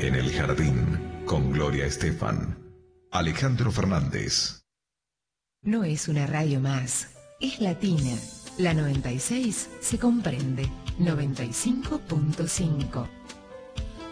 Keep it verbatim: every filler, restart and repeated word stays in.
En el jardín, con Gloria Estefan. Alejandro Fernández. No es una radio más, es latina. La noventa y seis se comprende. noventa y cinco punto cinco.